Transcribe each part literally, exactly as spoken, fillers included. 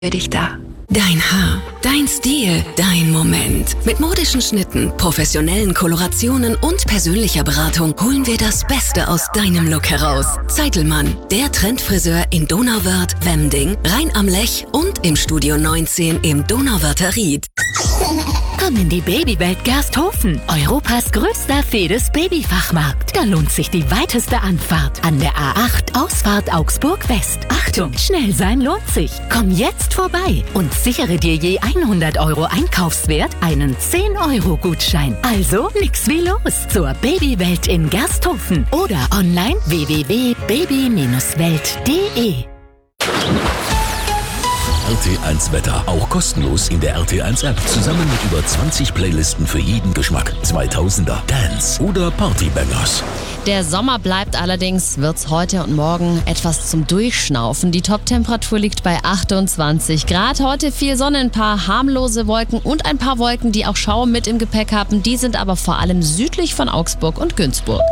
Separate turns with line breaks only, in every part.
für dich da.
Dein Haar, dein Stil, dein Moment. Mit modischen Schnitten, professionellen Kolorationen und persönlicher Beratung holen wir das Beste aus deinem Look heraus. Zeitelmann, der Trendfriseur in Donauwörth, Wemding, Rhein am Lech und im Studio neunzehn im Donauwörther Ried.
Komm in die Babywelt Gersthofen, Europas größter Fedes-Babyfachmarkt. Da lohnt sich die weiteste Anfahrt an der A acht, Ausfahrt Augsburg West. Achtung, schnell sein lohnt sich. Komm jetzt vorbei und sichere dir je hundert Euro Einkaufswert einen zehn Euro Gutschein. Also nix wie los zur Babywelt in Gersthofen oder online w w w punkt baby welt punkt de.
R T eins Wetter, auch kostenlos in der R T eins App. Zusammen mit über zwanzig Playlisten für jeden Geschmack. zweitausender, Dance oder Partybangers.
Der Sommer bleibt allerdings, wird's heute und morgen etwas zum Durchschnaufen. Die Top-Temperatur liegt bei achtundzwanzig Grad. Heute viel Sonne, ein paar harmlose Wolken und ein paar Wolken, die auch Schauer mit im Gepäck haben. Die sind aber vor allem südlich von Augsburg und Günzburg.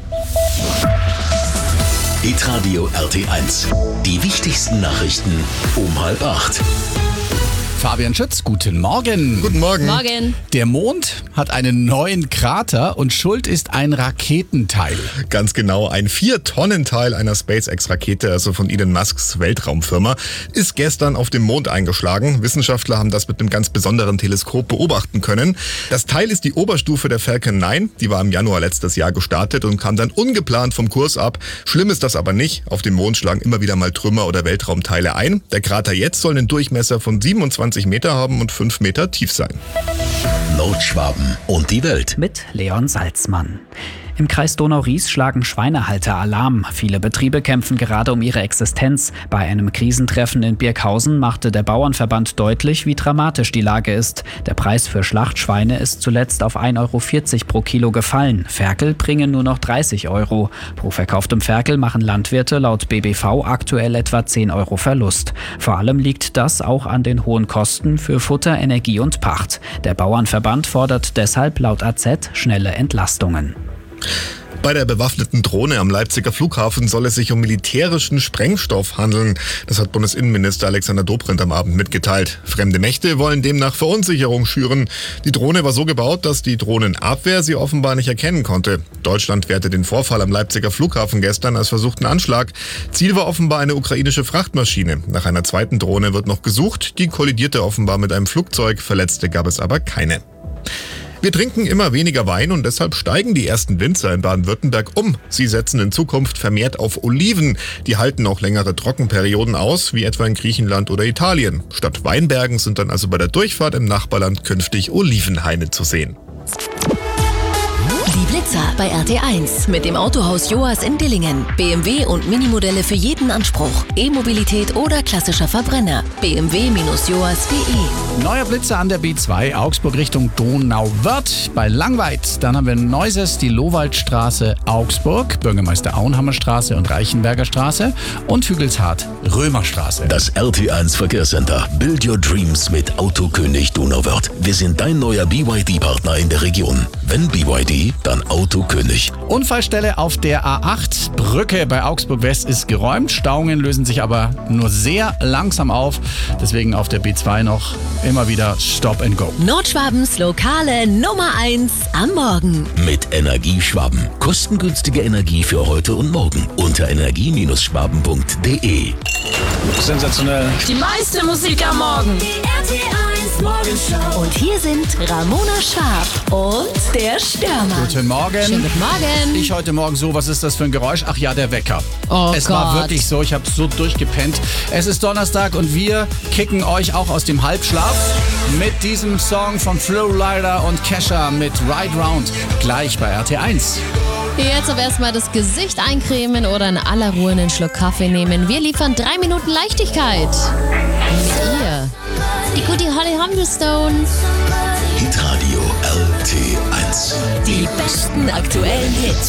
Hitradio R T eins. Die wichtigsten Nachrichten um halb acht.
Fabian Schütz, guten Morgen.
Guten Morgen.
Morgen.
Der Mond hat einen neuen Krater und schuld ist ein Raketenteil.
Ganz genau, ein vier-Tonnen-Teil einer SpaceX-Rakete, also von Elon Musks Weltraumfirma, ist gestern auf dem Mond eingeschlagen. Wissenschaftler haben das mit einem ganz besonderen Teleskop beobachten können. Das Teil ist die Oberstufe der Falcon neun, die war im Januar letztes Jahr gestartet und kam dann ungeplant vom Kurs ab. Schlimm ist das aber nicht. Auf dem Mond schlagen immer wieder mal Trümmer oder Weltraumteile ein. Der Krater jetzt soll einen Durchmesser von siebenundzwanzig Meter haben und fünf Meter tief sein.
Nordschwaben und die Welt.
Mit Leon Salzmann. Im Kreis Donau-Ries schlagen Schweinehalter Alarm. Viele Betriebe kämpfen gerade um ihre Existenz. Bei einem Krisentreffen in Birkhausen machte der Bauernverband deutlich, wie dramatisch die Lage ist. Der Preis für Schlachtschweine ist zuletzt auf ein Euro vierzig pro Kilo gefallen. Ferkel bringen nur noch dreißig Euro. Pro verkauftem Ferkel machen Landwirte laut B B V aktuell etwa zehn Euro Verlust. Vor allem liegt das auch an den hohen Kosten für Futter, Energie und Pacht. Der Bauernverband fordert deshalb laut A Z schnelle Entlastungen.
Bei der bewaffneten Drohne am Leipziger Flughafen soll es sich um militärischen Sprengstoff handeln. Das hat Bundesinnenminister Alexander Dobrindt am Abend mitgeteilt. Fremde Mächte wollen demnach Verunsicherung schüren. Die Drohne war so gebaut, dass die Drohnenabwehr sie offenbar nicht erkennen konnte. Deutschland wehrte den Vorfall am Leipziger Flughafen gestern als versuchten Anschlag. Ziel war offenbar eine ukrainische Frachtmaschine. Nach einer zweiten Drohne wird noch gesucht. Die kollidierte offenbar mit einem Flugzeug. Verletzte gab es aber keine. Wir trinken immer weniger Wein und deshalb steigen die ersten Winzer in Baden-Württemberg um. Sie setzen in Zukunft vermehrt auf Oliven. Die halten auch längere Trockenperioden aus, wie etwa in Griechenland oder Italien. Statt Weinbergen sind dann also bei der Durchfahrt im Nachbarland künftig Olivenhaine zu sehen.
Die Blitzer bei R T eins mit dem Autohaus Joas in Dillingen. B M W und Minimodelle für jeden Anspruch. E-Mobilität oder klassischer Verbrenner. b m w Bindestrich joas punkt de.
Neuer Blitzer an der B zwei, Augsburg Richtung Donauwörth bei Langweid. Dann haben wir Neuses, die Lowaldstraße, Augsburg, Bürgermeister Auenhammer Straße und Reichenberger Straße und Hügelshardt, Römerstraße.
Das R T eins Verkehrscenter. Build your dreams mit Autokönig Donauwörth. Wir sind dein neuer B Y D-Partner in der Region. Wenn B Y D, dann Autokönig.
Unfallstelle auf der A acht, Brücke bei Augsburg West ist geräumt. Stauungen lösen sich aber nur sehr langsam auf. Deswegen auf der B zwei noch immer wieder Stop and Go.
Nordschwabens lokale Nummer eins am Morgen.
Mit Energieschwaben. Kostengünstige Energie für heute und morgen. Unter energie schwaben punkt de.
Sensationell.
Die meiste Musik am Morgen.
Die R T eins Morgenshow. Und hier sind Ramona Schwab und der Stürmer.
Guten Morgen.
Schönen guten Morgen.
Ich heute Morgen so, was ist das für ein Geräusch? Ach ja, der Wecker.
Oh
es
Gott.
war wirklich so, ich habe so durchgepennt. Es ist Donnerstag und wir kicken euch auch aus dem Halbschlaf mit diesem Song von Flowrider und Kesha mit Ride Round. Gleich bei R T eins.
Jetzt aber erstmal das Gesicht eincremen oder in aller Ruhe einen Schluck Kaffee nehmen. Wir liefern drei Minuten Leichtigkeit. Mit ihr, die gute Holly Humblestone.
Hitradio R T eins.
Die besten aktuellen Hits.